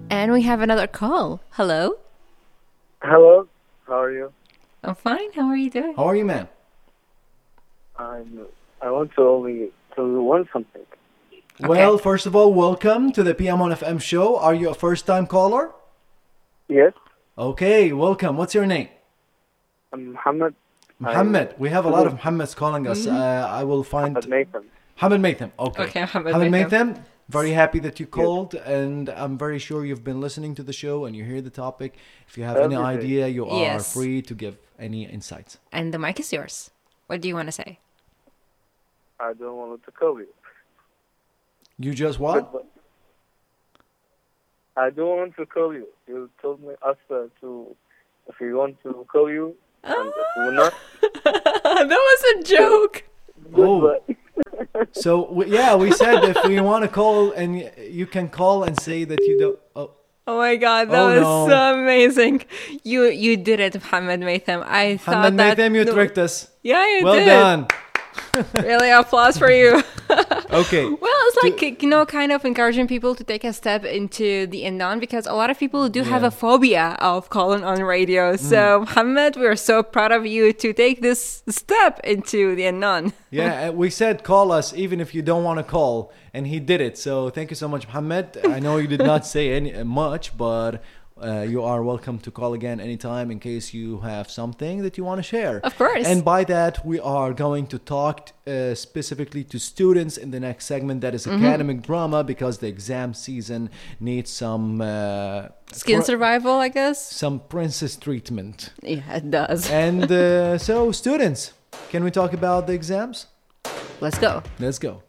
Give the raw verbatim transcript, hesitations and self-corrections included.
And we have another call. Hello? Hello, how are you? I'm fine. How are you doing? How are you, man? I'm, I want to only to learn something. Well, first of all, welcome to the P M one F M show. Are you a first-time caller? Yes, Okay, welcome. What's your name? I'm Muhammad. Muhammad. We have a lot of Muhammads calling us. Uh, I will find... Muhammad Nathan. Muhammad Maitham. Okay. Okay, Muhammad Muhammad Maitham. Maitham, very happy that you called, and I'm very sure you've been listening to the show and you hear the topic. If you have any Every day. idea, you are Yes. free to give any insights. And the mic is yours. What do you want to say? I don't want to call you. You just what? But- I don't want to call you. You told me us uh, to if we want to call you, and if we're not, That was a joke. Oh. goodbye. So, we, yeah, we said if we want to call, and y- you can call and say that you don't... Oh, Oh my god, that Oh, was no. so amazing. You you did it, Muhammad Maitham. I thought Muhammad that... Maitham, you no- tricked us. Yeah, you Well did. done. Really, applause for you. Okay. Well, it's like, you know, kind of encouraging people to take a step into the unknown, because a lot of people do have Yeah. a phobia of calling on radio. So, Muhammad, we're so proud of you to take this step into the unknown. Yeah, uh, we said call us even if you don't want to call, and he did it. So thank you so much, Muhammad. I know you did not say any uh, much, but uh, you are welcome to call again anytime in case you have something that you want to share. Of course. And by that, we are going to talk uh, specifically to students in the next segment, that is academic drama, because the exam season needs some uh, Skin pr- survival, I guess. some princess treatment. Yeah, it does. And uh, so, students, can we talk about the exams? Let's go. Let's go.